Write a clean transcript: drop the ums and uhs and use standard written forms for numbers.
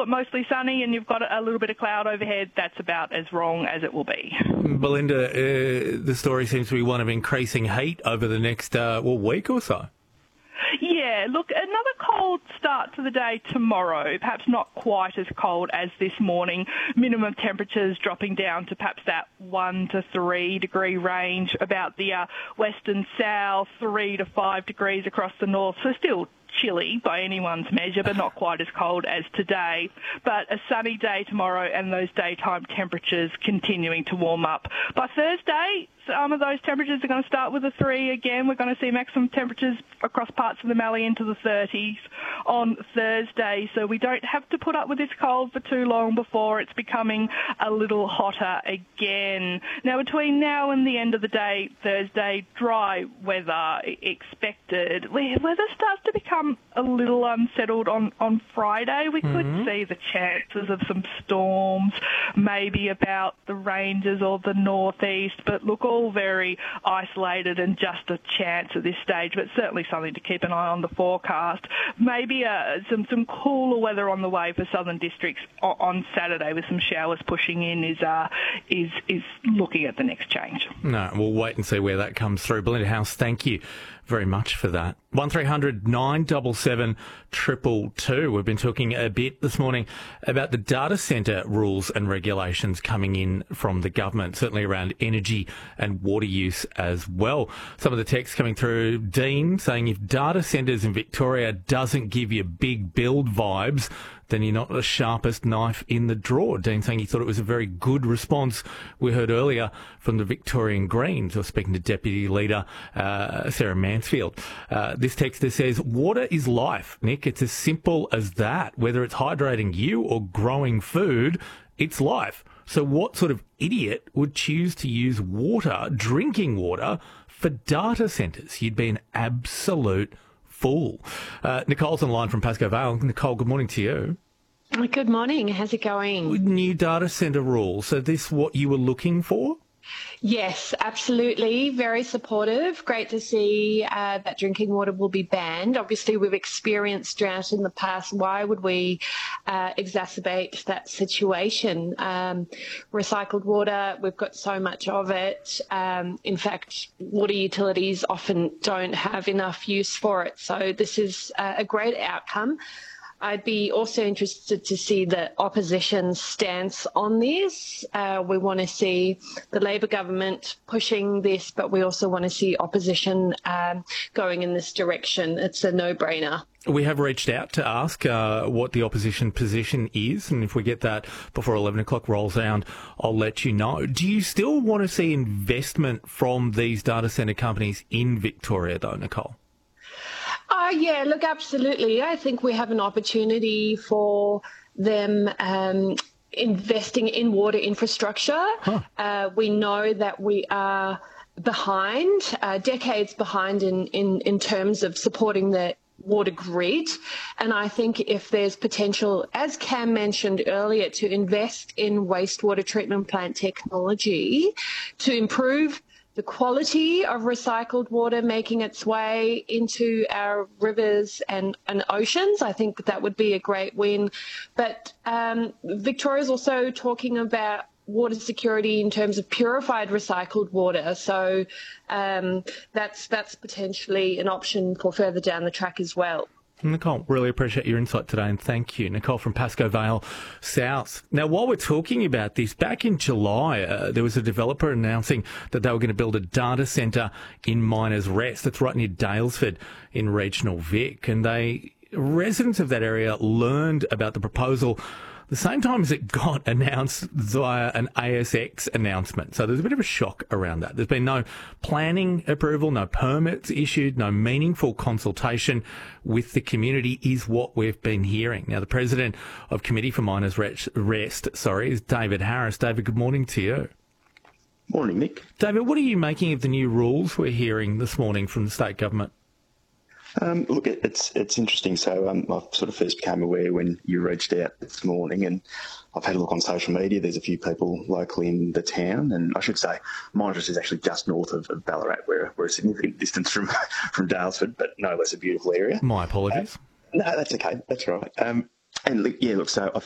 cool, mostly sunny, and you've got a little bit of cloud overhead. That's about as wrong as it will be. Belinda, the story seems to be one of increasing heat over the next week or so. Yeah, look, another cold start to the day tomorrow, perhaps not quite as cold as this morning. Minimum temperatures dropping down to perhaps that 1 to 3 degree range, about the west and south, 3 to 5 degrees across the north, so still chilly by anyone's measure, but not quite as cold as today. But a sunny day tomorrow and those daytime temperatures continuing to warm up. By Thursday, some of those temperatures are going to start with a 3 again. We're going to see maximum temperatures across parts of the Mallee into the 30s on Thursday, so we don't have to put up with this cold for too long before it's becoming a little hotter again. Now, between now and the end of the day, Thursday, dry weather expected. Weather starts to become a little unsettled on Friday. We could see the chances of some storms, maybe about the ranges or the northeast, but look, all very isolated and just a chance at this stage, but certainly something to keep an eye on the forecast. Maybe some cooler weather on the way for southern districts on Saturday, with some showers pushing in, is looking at the next change. No, we'll wait and see where that comes through. Belinda House, thank you very much for that. 1300 977 222. We've been talking a bit this morning about the data centre rules and regulations coming in from the government, certainly around energy and water use as well. Some of the text coming through, Dean saying if data centres in Victoria doesn't give you big build vibes, then you're not the sharpest knife in the drawer. Dean saying he thought it was a very good response we heard earlier from the Victorian Greens. I was speaking to Deputy Leader Sarah Mansfield. This texter says, water is life, Nick. It's as simple as that. Whether it's hydrating you or growing food, it's life. So what sort of idiot would choose to use water, drinking water, for data centres? You'd be an absolute fool. Nicole's on line from Pascoe Vale. Nicole, good morning to you. Good morning. How's it going? New data centre rules. So this what you were looking for? Yes, absolutely. Very supportive. Great to see that drinking water will be banned. Obviously, we've experienced drought in the past. Why would we exacerbate that situation? Recycled water, we've got so much of it. In fact, water utilities often don't have enough use for it. So this is a great outcome. I'd be also interested to see the opposition's stance on this. We want to see the Labor government pushing this, but we also want to see opposition going in this direction. It's a no-brainer. We have reached out to ask what the opposition position is, and if we get that before 11 o'clock rolls around, I'll let you know. Do you still want to see investment from these data centre companies in Victoria, though, Nicole? Yeah, look, absolutely. I think we have an opportunity for them investing in water infrastructure. We know that we are behind, decades behind in terms of supporting the water grid. And I think if there's potential, as Cam mentioned earlier, to invest in wastewater treatment plant technology to improve the quality of recycled water making its way into our rivers and oceans, I think that would be a great win. But Victoria's also talking about water security in terms of purified recycled water. So that's potentially an option for further down the track as well. Nicole, really appreciate your insight today, and thank you. Nicole from Pascoe Vale South. Now, while we're talking about this, back in July, there was a developer announcing that they were going to build a data centre in Miners Rest. That's right near Daylesford in regional Vic. And residents of that area learned about the proposal the same time as it got announced via an ASX announcement. So there's a bit of a shock around that. There's been no planning approval, no permits issued, no meaningful consultation with the community is what we've been hearing. Now, the President of Committee for Miners Rest, is David Harris. David, good morning to you. Morning, Nick. David, what are you making of the new rules we're hearing this morning from the state government? Look, it's interesting. So I sort of first became aware when you reached out this morning, and I've had a look on social media. There's a few people locally in the town, and I should say Miners is actually just north of Ballarat. We're a significant distance from Daylesford, but no less a beautiful area. My apologies. No, that's okay. That's right. So I've